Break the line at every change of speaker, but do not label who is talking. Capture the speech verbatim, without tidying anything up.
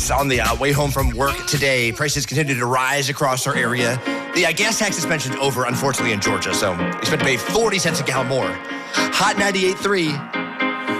On the uh, way home from work today, prices continue to rise across our area. The uh, gas tax suspension over, unfortunately, in Georgia, so we expect to pay forty cents a gallon more. Hot ninety-eight point three.